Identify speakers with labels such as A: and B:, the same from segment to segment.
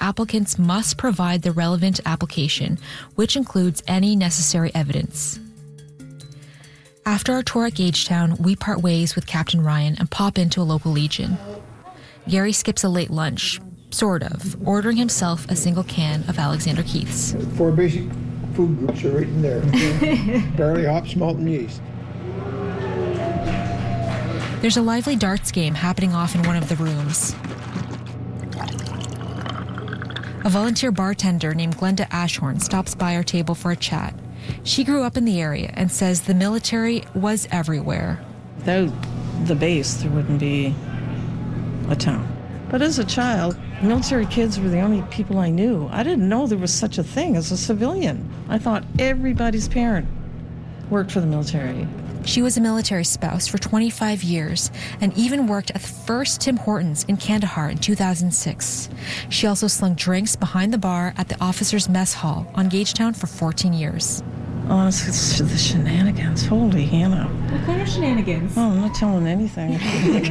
A: applicants must provide the relevant application, which includes any necessary evidence. After our tour at Gagetown, we part ways with Captain Ryan and pop into a local Legion. Gary skips a late lunch, sort of, ordering himself a single can of Alexander Keith's.
B: 4 basic food groups are right in there. Barley, hops, malt, and yeast.
A: There's a lively darts game happening off in one of the rooms. A volunteer bartender named Glenda Ashhorn stops by our table for a chat. She grew up in the area and says the military was everywhere.
C: Without the base, there wouldn't be a town. But as a child, military kids were the only people I knew. I didn't know there was such a thing as a civilian. I thought everybody's parent worked for the military.
A: She was a military spouse for 25 years and even worked at the first Tim Hortons in Kandahar in 2006. She also slung drinks behind the bar at the officers' mess hall on Gagetown for 14 years.
C: Oh, it's the shenanigans. Holy Hannah.
D: What kind of shenanigans?
C: Oh, I'm not telling anything.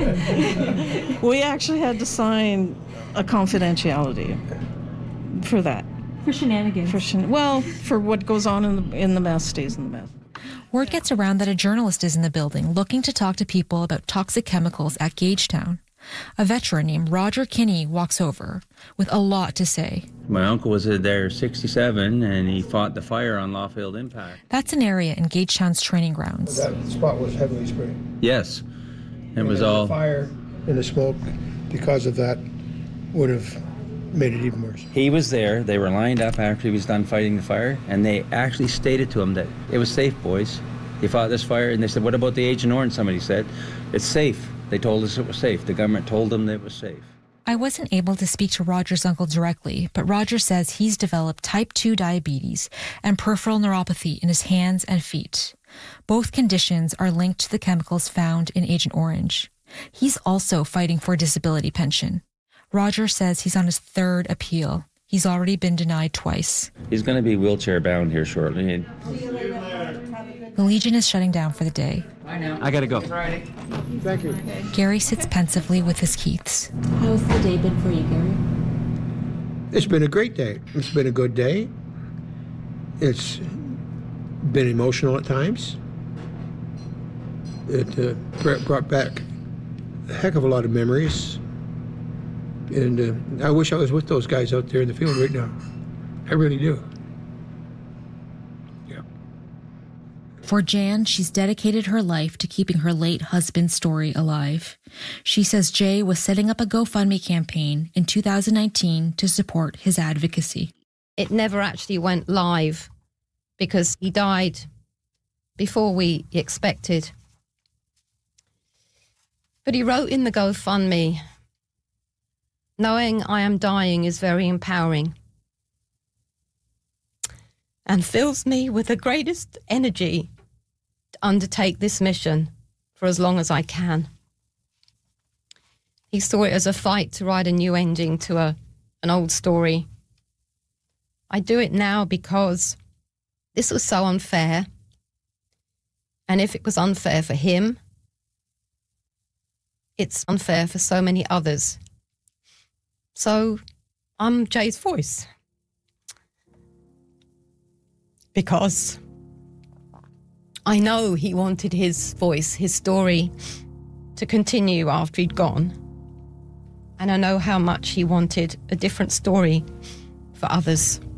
C: We actually had to sign a confidentiality for that.
D: For shenanigans?
C: For what goes on in the mess stays in the mess.
A: Word gets around that a journalist is in the building looking to talk to people about toxic chemicals at Gagetown. A veteran named Roger Kinney walks over with a lot to say.
E: My uncle was there 67 and he fought the fire on Lawfield Impact.
A: That's an area in Gagetown's training grounds.
B: That spot was heavily sprayed.
E: Yes. It was all...
B: The fire and the smoke, because of that, would have made it even worse.
E: He was there. They were lined up after he was done fighting the fire, and they actually stated to him that it was safe, boys. He fought this fire, and they said, what about the Agent Orange? Somebody said, it's safe. They told us it was safe. The government told them that it was safe.
A: I wasn't able to speak to Roger's uncle directly, but Roger says he's developed type 2 diabetes and peripheral neuropathy in his hands and feet. Both conditions are linked to the chemicals found in Agent Orange. He's also fighting for a disability pension. Roger says he's on his 3rd appeal. He's already been denied twice.
E: He's going to be wheelchair bound here shortly.
A: The Legion is shutting down for the day.
E: I got to go.
B: Thank you.
A: Gary sits pensively with his Keiths.
D: How's the day been for you, Gary?
B: It's been a great day. It's been a good day. It's been emotional at times. It brought back a heck of a lot of memories. And I wish I was with those guys out there in the field right now. I really do. Yeah.
A: For Jan, she's dedicated her life to keeping her late husband's story alive. She says Jay was setting up a GoFundMe campaign in 2019 to support his advocacy.
F: It never actually went live because he died before we expected. But he wrote in the GoFundMe, knowing I am dying is very empowering and fills me with the greatest energy to undertake this mission for as long as I can. He saw it as a fight to write a new ending to an old story. I do it now because this was so unfair, and if it was unfair for him, it's unfair for so many others. So I'm Jay's voice. Because I know he wanted his voice, his story, to continue after he'd gone. And I know how much he wanted a different story for others.